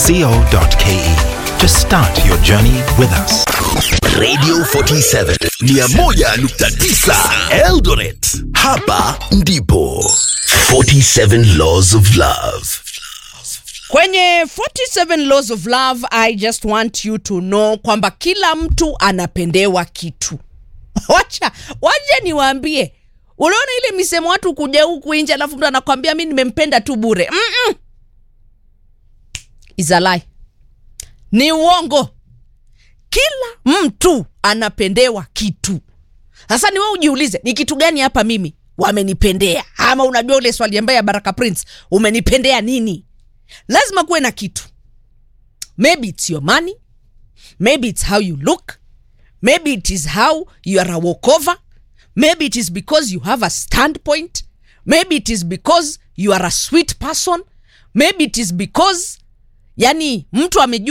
to start your journey with us. Radio 47 101.9 Eldoret. Hapa ndipo 47 Laws of Love. Kwenye 47 Laws of Love, I just want you to know kwamba kila mtu anapendewa kitu. Wacha niwaambie. Unaona ile misemo watu kuja huku nje alafu mtu anakuambia mimi nimempenda tu bure. Is a lie. Ni uongo. Kila mtu anapendewa kitu. Sasa ni wewe ujiulize, ni kitu gani hapa mimi wamenipendea? Ama unajua ile swali ambaye ya Baraka Prince, umenipendea nini? Lazima kuwe na kitu. Maybe it's your money. Maybe it's how you look. Maybe it is how you are a walkover. Maybe it is because you have a standpoint. Maybe it is because you are a sweet person. Maybe it is because yani mtu amejua